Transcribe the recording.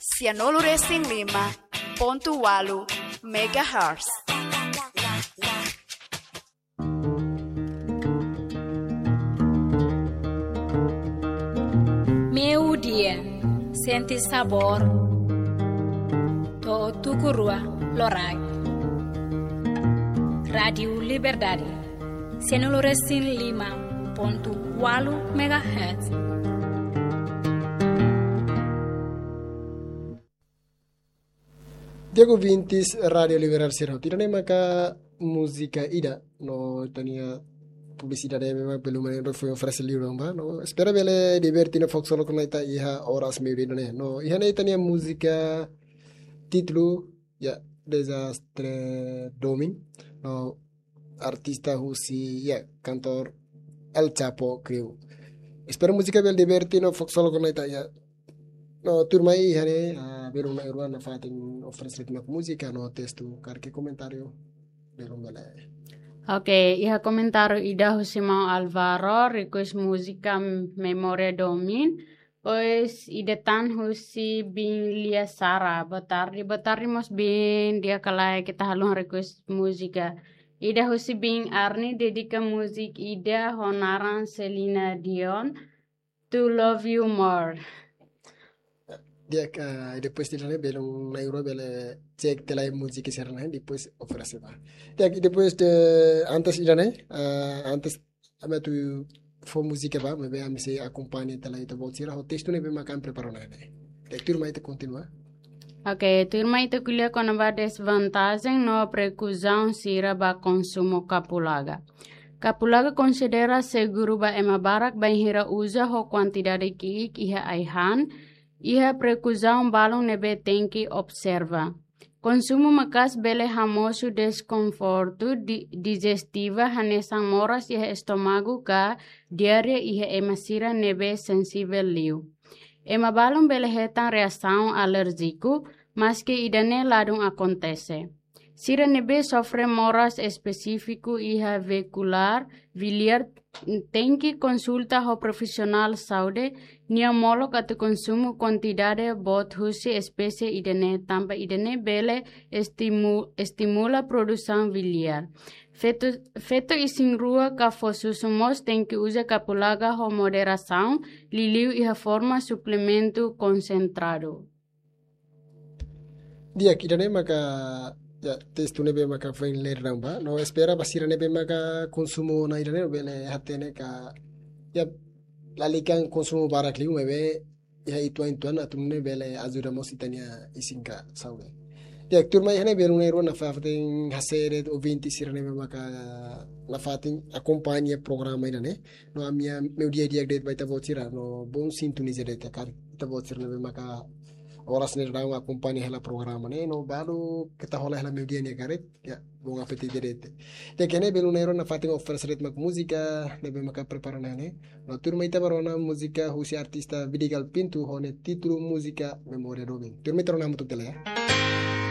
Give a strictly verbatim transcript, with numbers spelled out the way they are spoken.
cianolo racing lima ponto walu megahertz. Meu dia senti sabor to tukurua lorai. Radio Liberdade cianolo racing lima ponto walu megahertz. Diego Vintis Radio Liberal Sero. Tidak ada maka musika ida no tania publicidade memang belum ada foi oferece livro não no espera bele divertino fox solo con ita iha horas meio no no iha na tania música título ya desastre domin no artista husi ya cantor El Chapo creo espera música bel divertino fox solo con ita ya no turma iha ne ver una irwana fatin oferece música no texto carque comentario belum bele. Oke, iha komentar ida Husimao Alvaro, request musika memoria domin, pois ida tan husi bin lia Sara, batarri batarri mos bin dia kalai kita halung request musika. Ida husi bin Arni dedika musik ida honaran Selena Dion, To Love You More. Dia uh, depois de lá belum na Euro bele cek telai música serna depois oferece va. Dia depois de antes ida né uh, antes ama tu for música va me vea me se acompanha telai to bolsira o texto ne be macam preparou né. Dia turma ita continua. Ok, turma ita kulia com a desvantagem no preclusão sira ba consumo capulaga. Capulaga considera seguro ba ema barak ba hira usa ho quantidade kiik iha aihan. Iha preclusão balão nebe tem que observa. Consumo macas bele hamoso desconforto di, digestiva hanesang moras iha estomago ka diarrea iha emasira nebe sensível liu. Ema balão bele hetan reação alérgico, mas que idane ladung acontece. Sira nebe sofre moras específico iha veicular, viliar tem que consulta ho profissional saúde, niamolog atau consumo quantidade bot husi espécie idene tampa idene bele estimu, estimula produção viliar. Feto, feto isin rua ka fosusumos tem que usa capulaga ho moderação, liliu iha forma suplemento concentrado. Dia idane maka ya texto nebe maka fain ler ramba no espera basira nebe maka consumo na idane bele hatene ka ya lalikan consumo barak liu mebe ya itu intuan atumne bele azuramos itania isinka saude ya turma ihane beru nero na fatin hasere o vinte sira nebe maka na fatin acompanha programa idane no amia meu dia dia gret baita botira no bon sintonize de kar ita botira nebe maka horas ni rang acompanha hela programa ne no balu kita hola hela meu dia ni garet ya bom apeti direte ya kene belu nero na fatin oferece ritmo música nebe maka prepara ne no turma ita barona música husi artista Vidigal Pintu hone título música memoria domin turma terona mutuk tele ya